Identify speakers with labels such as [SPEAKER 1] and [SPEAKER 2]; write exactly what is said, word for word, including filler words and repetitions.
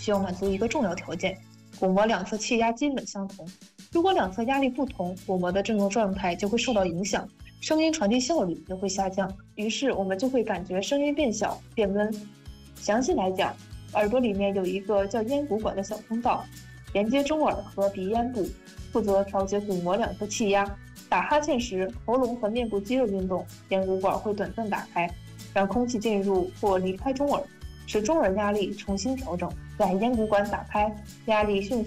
[SPEAKER 1] 需要满足一个重要条件：鼓膜两侧气压基本相同。如果两侧压力不同，鼓膜的振动状态就会受到影响，声音传递效率也会下降，于是我们就会感觉声音变小、变闷。详细来讲，耳朵里面有一个叫咽鼓管的小通道，连接中耳和鼻咽部，负责调节鼓膜两侧气压。打哈欠时，喉咙和面部肌肉运动，咽鼓管会短暂打开，让空气进入或离开中耳，使中耳压力重新调整。在咽鼓管打开，压力迅速